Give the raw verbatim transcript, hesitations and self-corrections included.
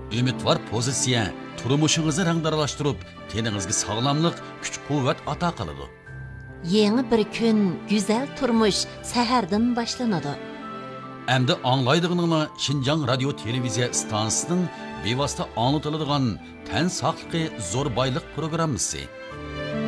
Ümidvar pozitsiya turmushingizni rangdaralashtirib, teningizga sog'lomlik, kuch-quvvat ato qiladi. Yeni bir kun, güzel turmush sahardan boshlanadi. Endi anglaydig'ininglar Şinjan radio televiziya stansiyasining bevosita anlatiladigan tan saqligi zo'r boylik programmasi.